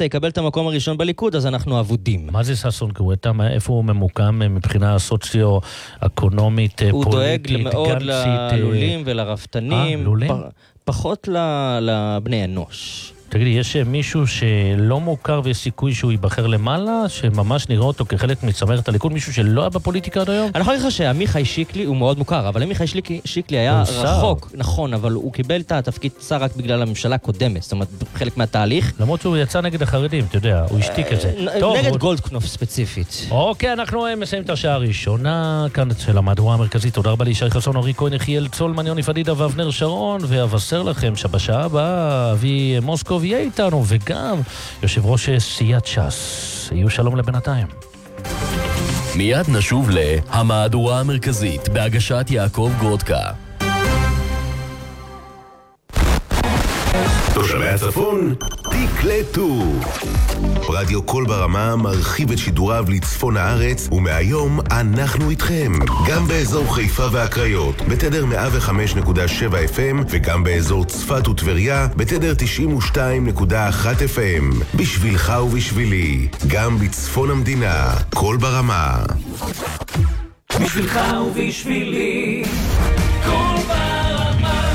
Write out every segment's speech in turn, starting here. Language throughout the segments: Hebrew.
גואטה יקבל את המקום הראשון בליכוד, אז אנחנו עבודים. מה זה ששון גואטה? איפה הוא ממוקם מבחינה סוציו-אקונומית, הוא פוליטית, דואג מאוד גנצית? ללולים ולרפתנים, לולים? פחות לבני אנוש. תגידי, יש מישהו שלא מוכר ויש סיכוי שהוא ייבחר למעלה, שממש נראה אותו כחלק מצמרת הליכוד, מישהו שלא היה בפוליטיקה עד היום? אני יכול להגיד לך שעמיחי שיקלי הוא מאוד מוכר, אבל עמיחי שיקלי היה רחוק, נכון, אבל הוא קיבל את התפקיד שר רק בגלל הממשלה הקודמת, זאת אומרת, חלק מהתהליך. למרות שהוא יצא נגד החרדים, אתה יודע, הוא השתיק את זה. נגד גולדקנופ ספציפית. אוקיי, אנחנו מסיים את השעה הראשונה, כאן של המהדורה המרכזית. תודה רבה לישי חסון, אורי כהן, יחיאל צולמן, יוני פדידה ואבנר שרון, ואבשר לכם שבשעה הבאה אבי מוסקוב יהיה איתנו, וגם יושב ראש סיעת ש"ס. יהיו שלום לבינתיים. מיד נשוב להמהדורה המרכזית בהגשת יעקב גודקה. תושבי הצפון, תקלטו. רדיו קול ברמה מרחיב את שידוריו לצפון הארץ, ומהיום אנחנו איתכם. גם באזור חיפה והקריות, בתדר 105.7 FM, וגם באזור צפת וטבריה, בתדר 92.1 FM. בשבילך ובשבילי, גם בצפון המדינה, קול ברמה. בשבילך ובשבילי, קול ברמה.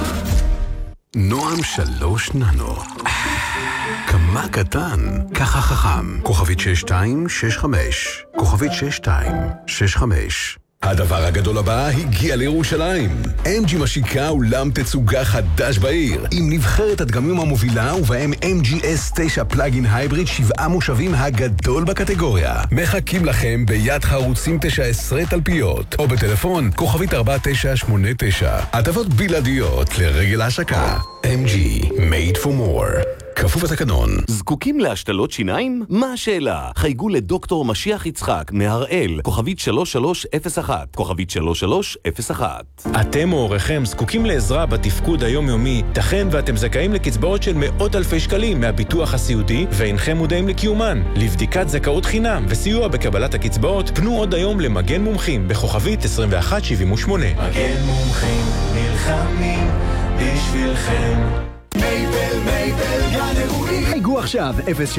נועם 3 ננו. כמה קטן, ככה חכם. כוכבית 6265. כוכבית 6265. הדבר הגדול הבא הגיע לירושלים. MG משיקה אולם תצוגה חדש בעיר, עם נבחרת הדגמים המובילה, ובהם MG S9 פלאגין הייבריד 7 מושבים הגדול בקטגוריה. מחכים לכם ביד חרוצים 19 תלפיות, או בטלפון כוכבית 4989. הטבות בלעדיות לרגל ההשקה. MG, made for more. כפוף התקנון. זקוקים להשתלות שיניים? מה השאלה? חייגו לדוקטור משיח יצחק מהראל, כוכבית 3301, כוכבית 3301. אתם או הוריכם זקוקים לעזרה בתפקוד היומיומי, תכן ואתם זכאים לקצבאות של מאות אלפי שקלים מהביטוח הסיעודי, ואינכם מודעים לקיומן. לבדיקת זכאות חינם וסיוע בקבלת הקצבאות, פנו עוד היום למגן מומחים בכוכבית 2178. מגן מומחים נלחמים בשבילכם. מייבל גן אירועים. חייגו עכשיו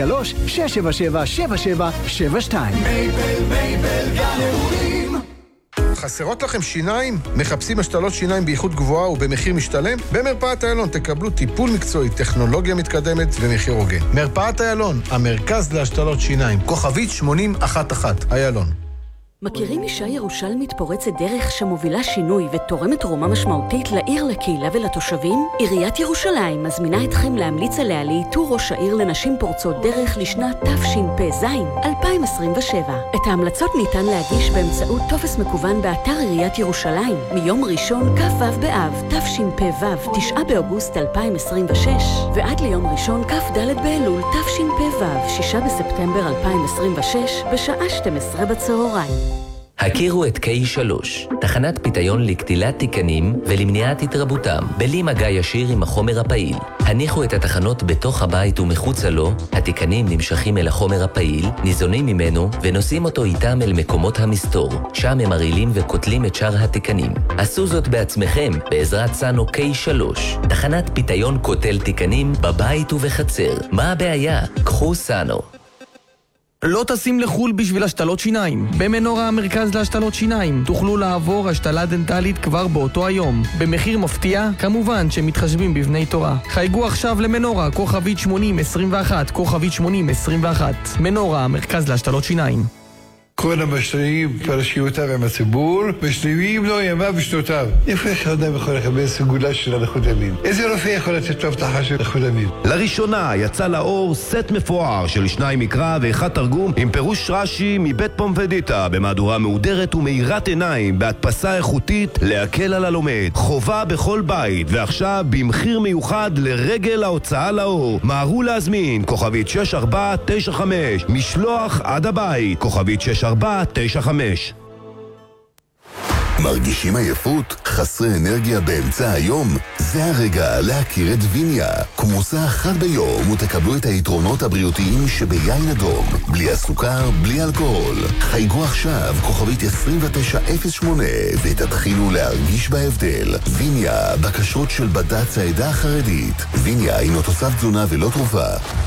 03-677-7772. מייבל גן אירועים. חסרות לכם שיניים? מחפשים השתלות שיניים באיכות גבוהה ובמחיר משתלם? במרפאת איילון תקבלו טיפול מקצועי, טכנולוגיה מתקדמת ומחיר הוגן. מרפאת איילון, המרכז להשתלות שיניים. כוכבית 8011, איילון. מכירים אישה ירושלמית פורצת דרך שמובילה שינוי ותורמת תרומה משמעותית לעיר, לקהילה ולתושבים? עיריית ירושלים מזמינה אתכם להמליץ עליה לאיתור ראש העיר לנשים פורצות דרך לשנת תשפ"ז 2027. את ההמלצות ניתן להגיש באמצעות טופס מקוון באתר עיריית ירושלים מיום ראשון כ"ו באב תשפ"ו 9 באוגוסט 2026 ועד ליום ראשון כ"ד באלול תשפ"ו 6 בספטמבר 2026 בשעה 12 בצהריים. הכירו את K3, תחנת פיתיון לקטילת תיקנים ולמניעת התרבותם, בלי מגע ישיר עם החומר הפעיל. הניחו את התחנות בתוך הבית ומחוצה לו, התיקנים נמשכים אל החומר הפעיל, ניזונים ממנו ונושאים אותו איתם אל מקומות המסתור, שם הם מרעילים וקוטלים את שאר התיקנים. עשו זאת בעצמכם בעזרת סאנו K3, תחנת פיתיון קוטל תיקנים בבית ובחצר. מה הבעיה? קחו סאנו. לא טסים לחול בשביל השתלות שיניים. במנורה המרכז להשתלות שיניים תוכלו לעבור השתלה דנטלית כבר באותו היום. במחיר מפתיע, כמובן שמתחשבים בבני תורה. חייגו עכשיו למנורה, כוכבית 8021, כוכבית 8021. מנורה המרכז להשתלות שיניים. כל המשתנים פרשיותיו עם הציבור, משלימים לו ימיו ושנותיו. איפה איך אדם יכול לקבל סגולה של הנכות ימים? איזה רופא יכול לתת לו הבטחה של נכות ימים? לראשונה יצא לאור סט מפואר של 2 מקרא ו1 תרגום עם פירוש רש"י מבית פומפדיטה במהדורה מהודרת ומאירת עיניים בהדפסה איכותית להקל על הלומד. חובה בכל בית, ועכשיו במחיר מיוחד לרגל ההוצאה לאור. מהרו להזמין, כוכבית 6495, משלוח עד הבית, כוכבית 6495. מרגישים עייפות? חסרי אנרגיה באמצע היום? זה הרגע להכיר את ויניה. כמוסה אחת ביום ותקבלו את היתרונות הבריאותיים שביין אדום. בלי הסוכר, בלי אלכוהול. חייגו עכשיו, כוכבית 2908, ותתחילו להרגיש בהבדל. ויניה, בקשות של בד"ץ העדה החרדית. ויניה הינו תוסף תזונה ולא תרופה.